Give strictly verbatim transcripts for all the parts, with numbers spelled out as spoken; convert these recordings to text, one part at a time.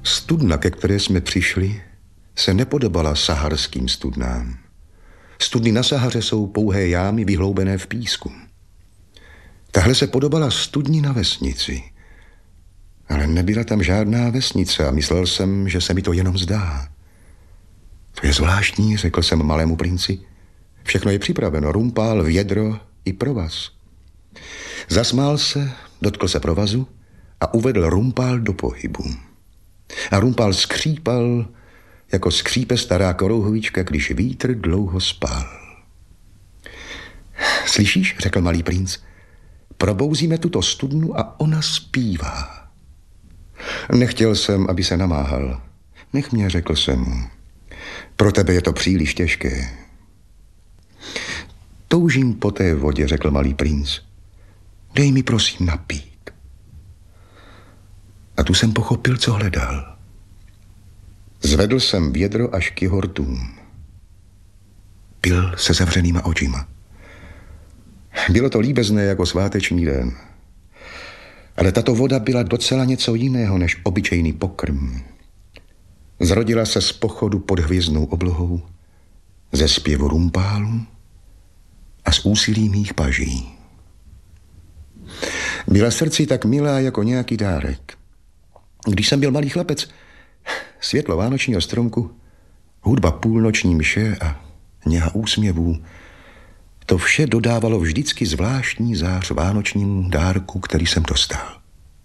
Studna, ke které jsme přišli, se nepodobala saharským studnám. Studny na Sahaře jsou pouhé jámy vyhloubené v písku. Tahle se podobala studni na vesnici. Ale nebyla tam žádná vesnice a myslel jsem, že se mi to jenom zdá. To je zvláštní, řekl jsem malému princi. Všechno je připraveno, rumpál, vědro i provaz. Zasmál se, dotkl se provazu a uvedl rumpál do pohybu. A rumpál skřípal, jako skřípe stará korouhvička, když vítr dlouho spal. Slyšíš, řekl malý princ, probouzíme tuto studnu a ona zpívá. Nechtěl jsem, aby se namáhal. Nech mě, řekl jsem mu. Pro tebe je to příliš těžké. Toužím po té vodě, řekl malý princ. Dej mi prosím napít. A tu jsem pochopil, co hledal. Zvedl jsem vědro až k jihortům. Pil se zavřenýma očima. Bylo to líbezné jako sváteční den. Ale tato voda byla docela něco jiného než obyčejný pokrm. Zrodila se z pochodu pod hvězdnou oblohou, ze zpěvu rumpálu a z úsilí mých paží. Byla srdci tak milá jako nějaký dárek. Když jsem byl malý chlapec, světlo vánočního stromku, hudba půlnoční mše a něha úsměvů, to vše dodávalo vždycky zvláštní zář vánočnímu dárku, který jsem dostal.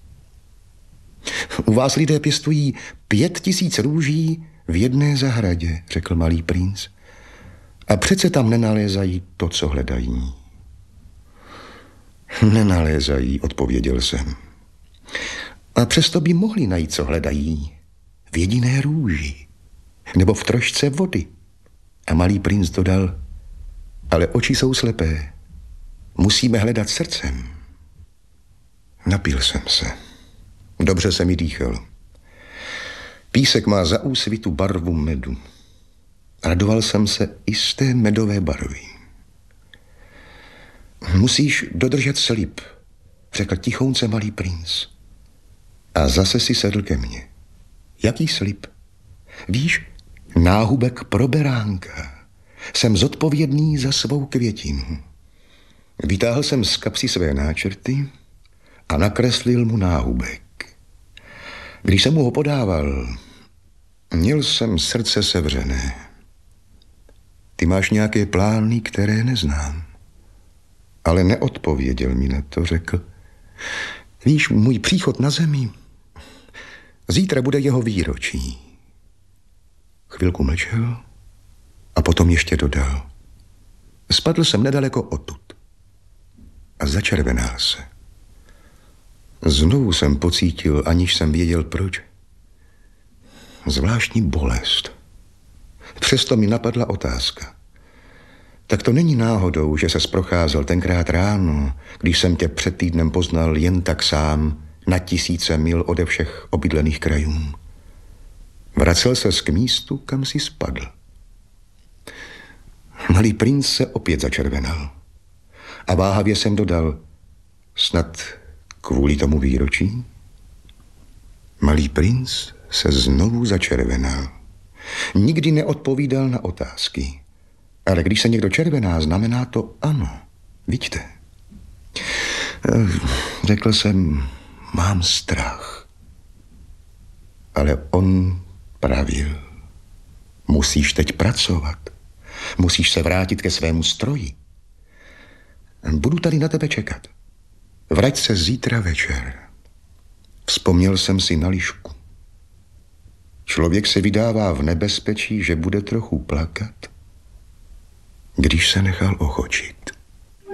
U vás lidé pěstují pět tisíc růží v jedné zahradě, řekl malý princ. A přece tam nenalézají to, co hledají. Nenalézají, odpověděl jsem. A přesto by mohli najít, co hledají. V jediné růži. Nebo v trošce vody. A malý princ dodal, ale oči jsou slepé. Musíme hledat srdcem. Napil jsem se. Dobře se mi dýchal. Písek má za úsvitu barvu medu. Radoval jsem se i z té medové barvy. Musíš dodržet slib, řekl tichounce malý princ. A zase si sedl ke mně. Jaký slib? Víš, náhubek pro beránka. Jsem zodpovědný za svou květinu. Vytáhl jsem z kapsy své náčrty a nakreslil mu náhubek. Když jsem mu ho podával, měl jsem srdce sevřené. Ty máš nějaké plány, které neznám. Ale neodpověděl mi na to, řekl. Víš, můj příchod na zemi, zítra bude jeho výročí. Chvilku mlčel a potom ještě dodal. Spadl jsem nedaleko odtud a začervenal se. Znovu jsem pocítil, aniž jsem věděl proč, zvláštní bolest. Přesto mi napadla otázka. Tak to není náhodou, že ses procházel tenkrát ráno, když jsem tě před týdnem poznal jen tak sám na tisíce mil ode všech obydlených krajů. Vracel ses k místu, kam si spadl. Malý princ se opět začervenal. A váhavě jsem dodal, snad kvůli tomu výročí? Malý princ se znovu začervenal. Nikdy neodpovídal na otázky. Ale když se někdo červená, znamená to ano. Vidíte? Řekl jsem, mám strach. Ale on pravil. Musíš teď pracovat. Musíš se vrátit ke svému stroji. Budu tady na tebe čekat. Vrať se zítra večer. Vzpomněl jsem si na Lišku. Člověk se vydává v nebezpečí, že bude trochu plakat, když se nechal ochočit.